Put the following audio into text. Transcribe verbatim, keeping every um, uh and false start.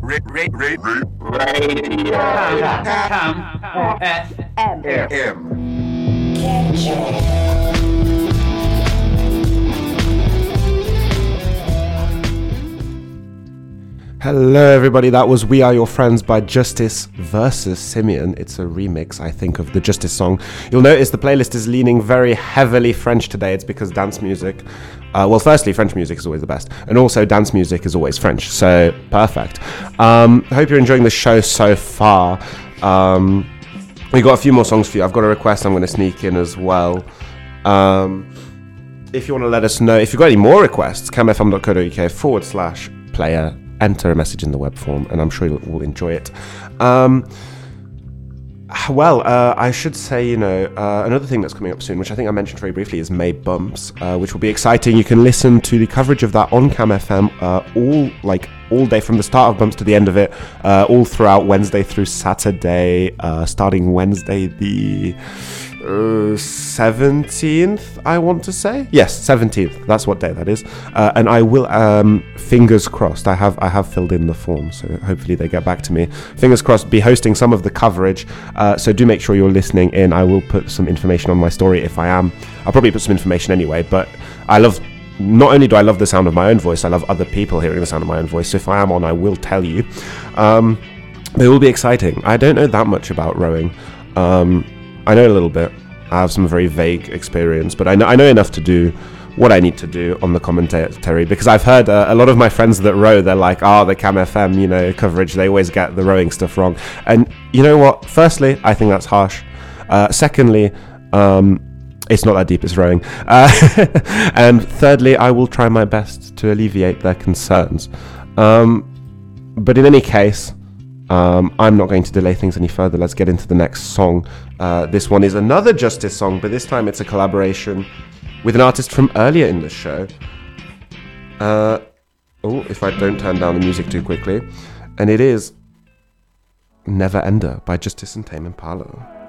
Hello everybody, that was We Are Your Friends by Justice versus Simeon. It's a remix, I think, of the Justice song. You'll notice the playlist is leaning very heavily French today. It's because dance music, uh, well, firstly, French music is always the best, and also dance music is always French, so perfect. Um, I hope you're enjoying the show so far. Um, we got a few more songs for you. I've got a request I'm going to sneak in as well. Um, if you want to let us know, if you've got any more requests, camfm.co.uk forward slash player, enter a message in the web form, and I'm sure you will enjoy it. Um, well, uh, I should say, you know, uh, another thing that's coming up soon, which I think I mentioned very briefly, is May Bumps, uh, which will be exciting. You can listen to the coverage of that on Cam F M uh, all, like, all day, from the start of Bumps to the end of it, uh, all throughout Wednesday through Saturday, uh, starting Wednesday the uh, seventeenth, I want to say. Yes, seventeenth. That's what day that is. Uh, and I will, um, fingers crossed, I have I have filled in the form, so hopefully they get back to me. Fingers crossed, be hosting some of the coverage. Uh, so do make sure you're listening in. I will put some information on my story if I am. I'll probably put some information anyway, but I love... Not only do I love the sound of my own voice, I love other people hearing the sound of my own voice. So if I am on, I will tell you. Um, it will be exciting. I don't know that much about rowing. Um, I know a little bit. I have some very vague experience, but I know, I know enough to do what I need to do on the commentary, because I've heard uh, a lot of my friends that row, they're like, oh, the Cam F M, you know, coverage, they always get the rowing stuff wrong. And you know what? Firstly, I think that's harsh. Uh, secondly, um, it's not that deep, it's rowing. Uh, and thirdly, I will try my best to alleviate their concerns. Um, but in any case, um, I'm not going to delay things any further. Let's get into the next song. Uh, this one is another Justice song, but this time it's a collaboration with an artist from earlier in the show. Uh, oh, if I don't turn down the music too quickly. And it is Never Ender by Justice and Tame Impala.